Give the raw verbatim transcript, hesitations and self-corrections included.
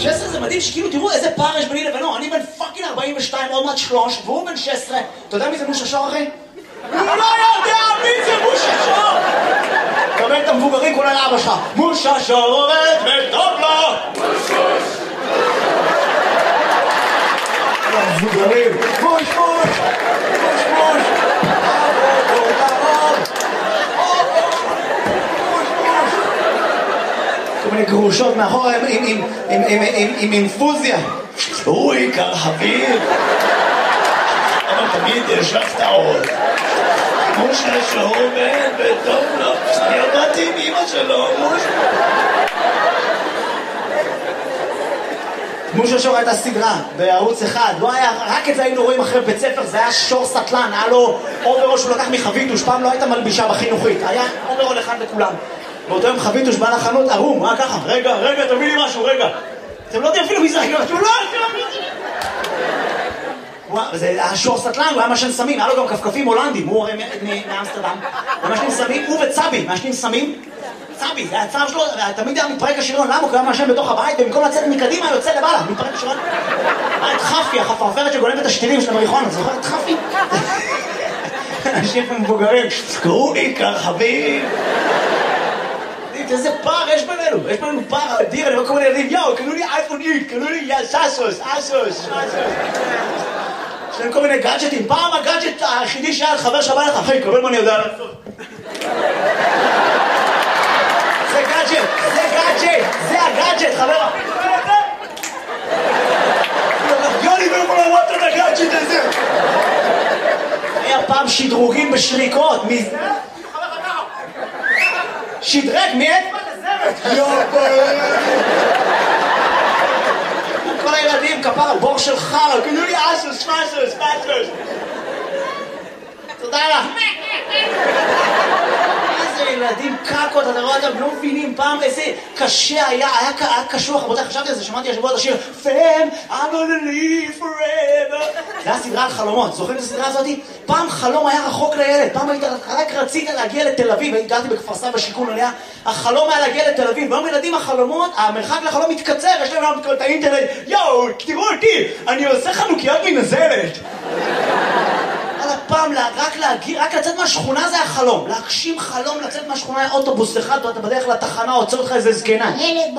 שש עשרה זה מדהים שכאילו תראו איזה פער יש ביני לבינו. אני בן פאקינג ארבעים ושתיים, עוד מעט שלוש, והוא בן שש עשרה. אתה יודע מי זה מושה שור, אחי? הוא לא יודע מי זה מושה שור! קבל את המבוגרים כולל אבא שלך. מושה שור עובד וטוב לו! מושוש! המבוגרים! מוש מוש! מוש מוש! כל מיני גרושות מאחורה עם אינפוזיה. הוא עיקר חביב. אבל תמיד יש לך טעות. מושה שור עובד וטוב לו. אני עבדתי עם אמא שלו. מושה שור הייתה סדרה בערוץ אחד. לא היה, רק את זה היינו רואים אחרי בית ספר. זה היה שור סטלן. היה לו אוברול שהוא לקח מחביתוש. פעם לא הייתה מלבישה בחינוכית. היה אוברול אחד לכולם. באותו יום חביתוש בא לחנות ערום, מה ככה? רגע, רגע, תביא לי משהו, רגע. אתם לא יודעים אפילו מי זה, אתם לא יודעים. זה היה שור סטלן, הוא היה משן סמים, היה לו גם כפכפים הולנדים, הוא הרי מאמסטרדם. הוא משנים סמים, הוא וצבי, משנים סמים. צבי, זה הצב שלו, תמיד היה מתפרק השריון, למה? הוא היה משן בתוך הבית, ובמקום לצאת מקדימה, יוצא לבעלה, מתפרק השריון. היה את חפי, החפרפרת שגונבת את השתילים של המריחואנה, זוכר את חפי? אנשים מבוגרים, קראו עיקר חביב. איזה פער יש בינינו, יש בינינו פער אדיר, אני רואה כל מיני ילדים, יאו, קנו לי אייפון איקס, קנו לי סאסוס, אסוס, יש להם כל מיני גאדג'טים, פעם הגאדג'ט היחידי שהיה חבר שבא לך, אחי, קבל מה אני יודע לעשות. זה גאדג'ט, זה גאדג'ט, זה הגאדג'ט, חבר. יוני ואיפה לראות את הגאדג'ט הזה. היה פעם שדרוגים בשריקות, מי... שדרג מאצבע לזרת. כל הילדים כפר בור של חר, קנו לי אסוס, פסוס, פסוס. תודה לך. איזה ילדים קקות, אתה רואה אותם, לא מבינים פעם איזה קשה היה, היה קשוח, רבותיי, חשבתי על זה, שמעתי השבוע את השיר Fam, I'm gonna live forever. זה היה סדרה על חלומות, זוכרים את הסדרה הזאת? פעם חלום היה רחוק לילד, פעם היית, רק רצית להגיע לתל אביב, גרתי בכפר סבא בשיכון עליה, החלום היה להגיע לתל אביב, והיום ילדים החלומות, המרחק לחלום מתקצר, יש להם את האינטרנט, יואו, תראו אותי, אני עושה חנוכיות מנזלת. פעם רק להגיע, רק לצאת מהשכונה זה החלום, להגשים חלום לצאת מהשכונה, אוטובוס אחד, ואתה בדרך לתחנה, עוצר אותך איזה זקנה.